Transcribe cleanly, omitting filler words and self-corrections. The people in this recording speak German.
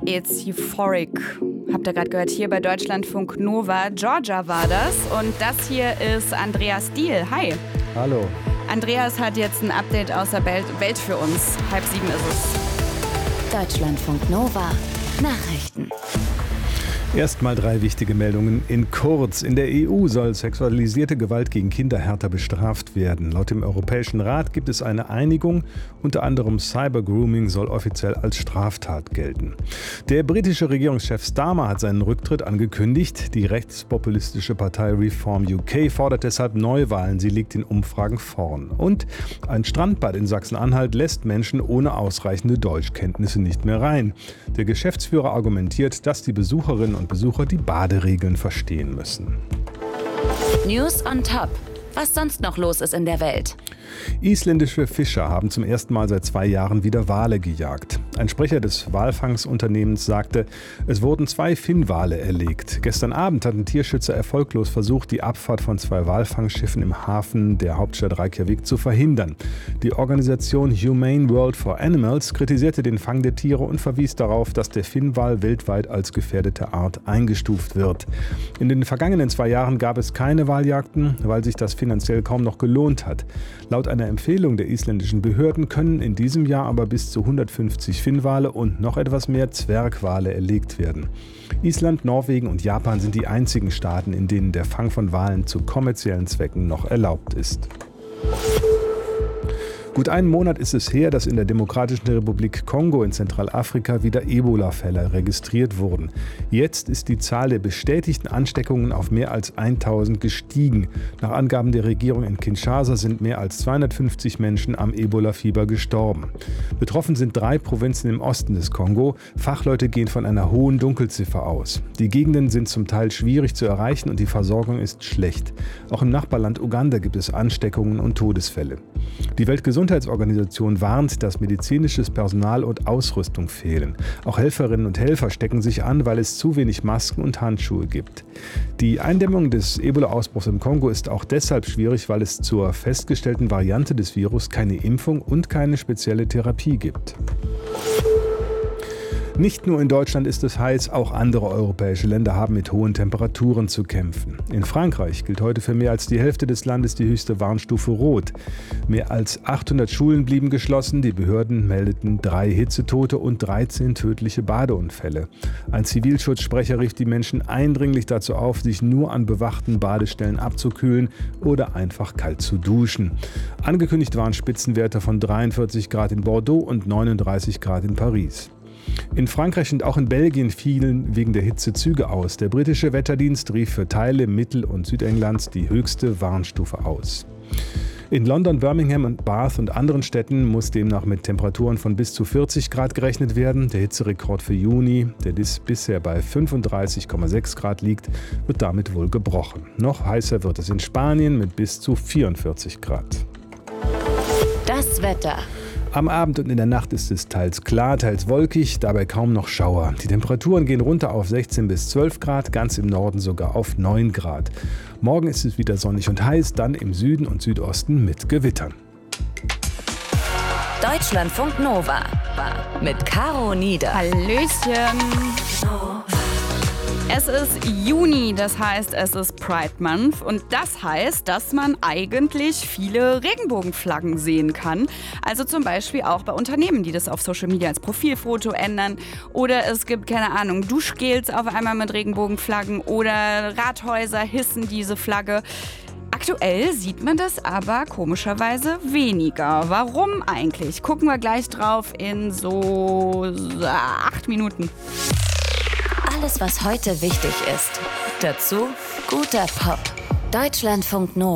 It's euphoric. Habt ihr gerade gehört, hier bei Deutschlandfunk Nova. Georgia war das. Und das hier ist Andreas Diehl. Hi. Hallo. Andreas hat jetzt ein Update aus der Welt für uns. 6:30 ist es. Deutschlandfunk Nova. Nachrichten. Erstmal 3 wichtige Meldungen in kurz. In der EU soll sexualisierte Gewalt gegen Kinder härter bestraft werden. Laut dem Europäischen Rat gibt es eine Einigung. Unter anderem Cybergrooming soll offiziell als Straftat gelten. Der britische Regierungschef Starmer hat seinen Rücktritt angekündigt. Die rechtspopulistische Partei Reform UK fordert deshalb Neuwahlen. Sie liegt in Umfragen vorn. Und ein Strandbad in Sachsen-Anhalt lässt Menschen ohne ausreichende Deutschkenntnisse nicht mehr rein. Der Geschäftsführer argumentiert, dass die Besucherinnen und Besucher die Baderegeln verstehen müssen. News on top. Was sonst noch los ist in der Welt. Isländische Fischer haben zum ersten Mal seit 2 Jahren wieder Wale gejagt. Ein Sprecher des Walfangsunternehmens sagte, es wurden 2 Finnwale erlegt. Gestern Abend hatten Tierschützer erfolglos versucht, die Abfahrt von 2 Walfangschiffen im Hafen der Hauptstadt Reykjavik zu verhindern. Die Organisation Humane World for Animals kritisierte den Fang der Tiere und verwies darauf, dass der Finnwal weltweit als gefährdete Art eingestuft wird. In den vergangenen 2 Jahren gab es keine Waljagden, weil sich das finanziell kaum noch gelohnt hat. Laut einer Empfehlung der isländischen Behörden können in diesem Jahr aber bis zu 150 Finnwale und noch etwas mehr Zwergwale erlegt werden. Island, Norwegen und Japan sind die einzigen Staaten, in denen der Fang von Walen zu kommerziellen Zwecken noch erlaubt ist. Gut einen Monat ist es her, dass in der Demokratischen Republik Kongo in Zentralafrika wieder Ebola-Fälle registriert wurden. Jetzt ist die Zahl der bestätigten Ansteckungen auf mehr als 1000 gestiegen. Nach Angaben der Regierung in Kinshasa sind mehr als 250 Menschen am Ebola-Fieber gestorben. Betroffen sind 3 Provinzen im Osten des Kongo. Fachleute gehen von einer hohen Dunkelziffer aus. Die Gegenden sind zum Teil schwierig zu erreichen und die Versorgung ist schlecht. Auch im Nachbarland Uganda gibt es Ansteckungen und Todesfälle. Die Weltgesundheitsorganisation warnt, dass medizinisches Personal und Ausrüstung fehlen. Auch Helferinnen und Helfer stecken sich an, weil es zu wenig Masken und Handschuhe gibt. Die Eindämmung des Ebola-Ausbruchs im Kongo ist auch deshalb schwierig, weil es zur festgestellten Variante des Virus keine Impfung und keine spezielle Therapie gibt. Nicht nur in Deutschland ist es heiß, auch andere europäische Länder haben mit hohen Temperaturen zu kämpfen. In Frankreich gilt heute für mehr als die Hälfte des Landes die höchste Warnstufe Rot. Mehr als 800 Schulen blieben geschlossen, die Behörden meldeten 3 Hitzetote und 13 tödliche Badeunfälle. Ein Zivilschutzsprecher rief die Menschen eindringlich dazu auf, sich nur an bewachten Badestellen abzukühlen oder einfach kalt zu duschen. Angekündigt waren Spitzenwerte von 43 Grad in Bordeaux und 39 Grad in Paris. In Frankreich und auch in Belgien fielen wegen der Hitze Züge aus. Der britische Wetterdienst rief für Teile Mittel- und Südenglands die höchste Warnstufe aus. In London, Birmingham und Bath und anderen Städten muss demnach mit Temperaturen von bis zu 40 Grad gerechnet werden. Der Hitzerekord für Juni, der bisher bei 35,6 Grad liegt, wird damit wohl gebrochen. Noch heißer wird es in Spanien mit bis zu 44 Grad. Das Wetter. Am Abend und in der Nacht ist es teils klar, teils wolkig, dabei kaum noch Schauer. Die Temperaturen gehen runter auf 16 bis 12 Grad, ganz im Norden sogar auf 9 Grad. Morgen ist es wieder sonnig und heiß, dann im Süden und Südosten mit Gewittern. Deutschlandfunk Nova mit Caro Nieder. Hallöchen. Es ist Juni, das heißt, es ist Pride Month und das heißt, dass man eigentlich viele Regenbogenflaggen sehen kann. Also zum Beispiel auch bei Unternehmen, die das auf Social Media als Profilfoto ändern. Oder es gibt, keine Ahnung, Duschgels auf einmal mit Regenbogenflaggen oder Rathäuser hissen diese Flagge. Aktuell sieht man das aber komischerweise weniger. Warum eigentlich? Gucken wir gleich drauf in so 8 Minuten. Alles, was heute wichtig ist. Dazu guter Pop. Deutschlandfunk Nova.